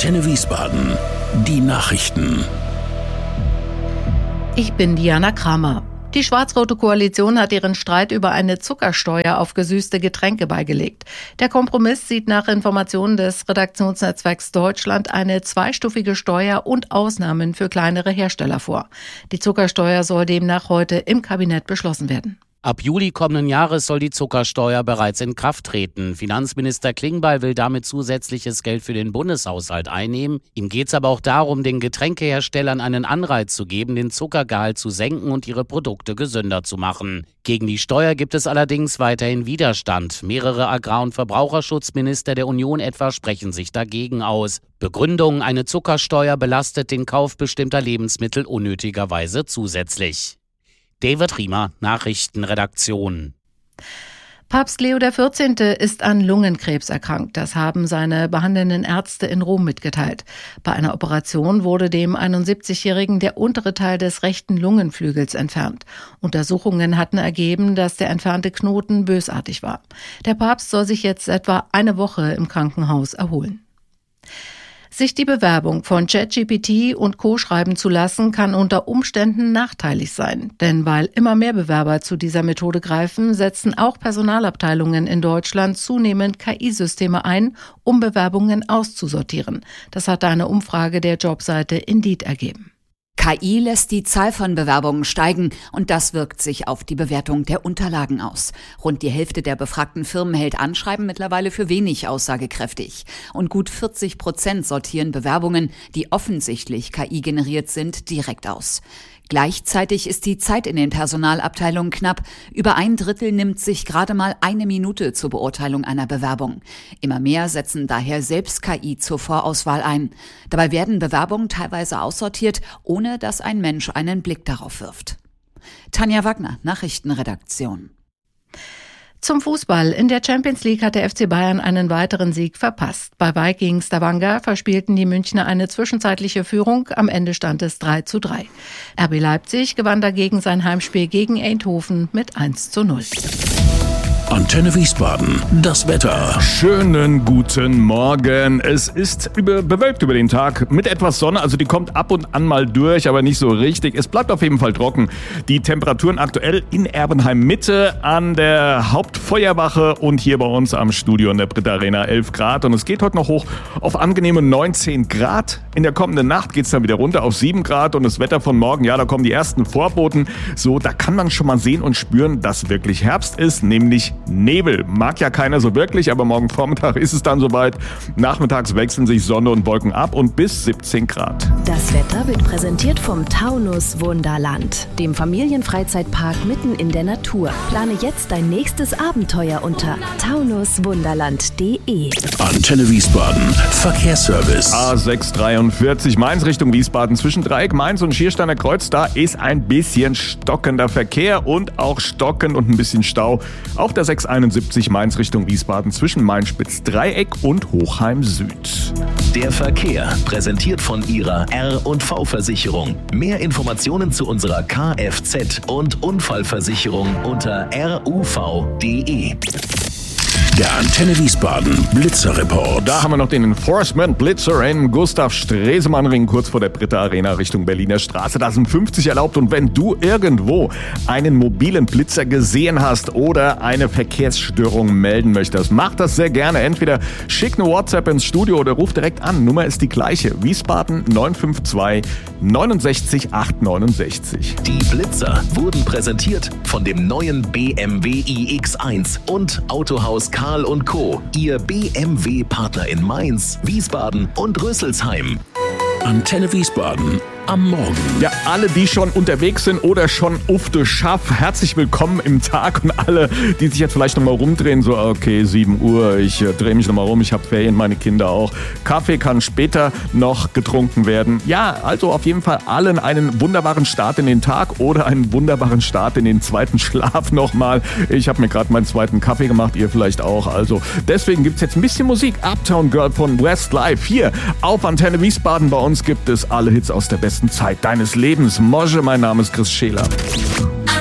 Antenne Wiesbaden. Die Nachrichten. Ich bin Diana Kramer. Die schwarz-rote Koalition hat ihren Streit über eine Zuckersteuer auf gesüßte Getränke beigelegt. Der Kompromiss sieht nach Informationen des Redaktionsnetzwerks Deutschland eine zweistufige Steuer und Ausnahmen für kleinere Hersteller vor. Die Zuckersteuer soll demnach heute im Kabinett beschlossen werden. Ab Juli kommenden Jahres soll die Zuckersteuer bereits in Kraft treten. Finanzminister Klingbeil will damit zusätzliches Geld für den Bundeshaushalt einnehmen. Ihm geht es aber auch darum, den Getränkeherstellern einen Anreiz zu geben, den Zuckergehalt zu senken und ihre Produkte gesünder zu machen. Gegen die Steuer gibt es allerdings weiterhin Widerstand. Mehrere Agrar- und Verbraucherschutzminister der Union etwa sprechen sich dagegen aus. Begründung: eine Zuckersteuer belastet den Kauf bestimmter Lebensmittel unnötigerweise zusätzlich. David Riemer, Nachrichtenredaktion. Papst Leo XIV. Ist an Lungenkrebs erkrankt. Das haben seine behandelnden Ärzte in Rom mitgeteilt. Bei einer Operation wurde dem 71-Jährigen der untere Teil des rechten Lungenflügels entfernt. Untersuchungen hatten ergeben, dass der entfernte Knoten bösartig war. Der Papst soll sich jetzt etwa eine Woche im Krankenhaus erholen. Sich die Bewerbung von ChatGPT und Co. schreiben zu lassen, kann unter Umständen nachteilig sein. Denn weil immer mehr Bewerber zu dieser Methode greifen, setzen auch Personalabteilungen in Deutschland zunehmend KI-Systeme ein, um Bewerbungen auszusortieren. Das hat eine Umfrage der Jobseite Indeed ergeben. KI lässt die Zahl von Bewerbungen steigen und das wirkt sich auf die Bewertung der Unterlagen aus. Rund die Hälfte der befragten Firmen hält Anschreiben mittlerweile für wenig aussagekräftig. Und gut 40% sortieren Bewerbungen, die offensichtlich KI generiert sind, direkt aus. Gleichzeitig ist die Zeit in den Personalabteilungen knapp. Über 1/3 nimmt sich gerade mal 1 Minute zur Beurteilung einer Bewerbung. Immer mehr setzen daher selbst KI zur Vorauswahl ein. Dabei werden Bewerbungen teilweise aussortiert, ohne dass ein Mensch einen Blick darauf wirft. Tanja Wagner, Nachrichtenredaktion. Zum Fußball. In der Champions League hat der FC Bayern einen weiteren Sieg verpasst. Bei Vikings Stavanger verspielten die Münchner eine zwischenzeitliche Führung. Am Ende stand es 3:3. RB Leipzig gewann dagegen sein Heimspiel gegen Eindhoven mit 1:0. Antenne Wiesbaden. Das Wetter. Schönen guten Morgen. Es ist bewölkt über den Tag mit etwas Sonne, also die kommt ab und an mal durch, aber nicht so richtig. Es bleibt auf jeden Fall trocken. Die Temperaturen aktuell in Erbenheim Mitte an der Hauptfeuerwache und hier bei uns am Studio in der Britta Arena 11 Grad. Und es geht heute noch hoch auf angenehme 19 Grad. In der kommenden Nacht geht es dann wieder runter auf 7 Grad und das Wetter von morgen, ja, da kommen die ersten Vorboten. So, da kann man schon mal sehen und spüren, dass wirklich Herbst ist, nämlich Nebel. Mag ja keiner so wirklich, aber morgen Vormittag ist es dann soweit. Nachmittags wechseln sich Sonne und Wolken ab und bis 17 Grad. Das Wetter wird präsentiert vom Taunus Wunderland, dem Familienfreizeitpark mitten in der Natur. Plane jetzt dein nächstes Abenteuer unter taunuswunderland.de. Antenne Wiesbaden. Verkehrsservice. A643 Mainz Richtung Wiesbaden zwischen Dreieck Mainz und Schiersteiner Kreuz. Da ist ein bisschen stockender Verkehr und auch stockend und ein bisschen Stau. Auf der 671 Mainz Richtung Wiesbaden zwischen Mainspitz-Dreieck und Hochheim Süd. Der Verkehr präsentiert von Ihrer R&V-Versicherung. Mehr Informationen zu unserer Kfz- und Unfallversicherung unter ruv.de. Der Antenne Wiesbaden Blitzerreport. Da haben wir noch den Enforcement Blitzer in Gustav Stresemann Ring kurz vor der Britta Arena Richtung Berliner Straße. Da sind 50 erlaubt und wenn du irgendwo einen mobilen Blitzer gesehen hast oder eine Verkehrsstörung melden möchtest, mach das sehr gerne. Entweder schick eine WhatsApp ins Studio oder ruf direkt an. Nummer ist die gleiche. Wiesbaden 952 69 869. Die Blitzer wurden präsentiert von dem neuen BMW iX1 und Autohaus Karl & Co., Ihr BMW-Partner in Mainz, Wiesbaden und Rüsselsheim. Antenne Wiesbaden am Morgen. Ja, alle, die schon unterwegs sind oder schon auf der Schaff, herzlich willkommen im Tag. Und alle, die sich jetzt vielleicht nochmal rumdrehen, so okay, 7 Uhr, ich drehe mich nochmal rum, ich habe Ferien, meine Kinder auch. Kaffee kann später noch getrunken werden. Ja, also auf jeden Fall allen einen wunderbaren Start in den Tag oder einen wunderbaren Start in den zweiten Schlaf nochmal. Ich habe mir gerade meinen zweiten Kaffee gemacht, ihr vielleicht auch. Also deswegen gibt es jetzt ein bisschen Musik. Uptown Girl von Westlife hier auf Antenne Wiesbaden. Bei uns gibt es alle Hits aus der besten Zeit deines Lebens. Mosche, mein Name ist Chris Scheler.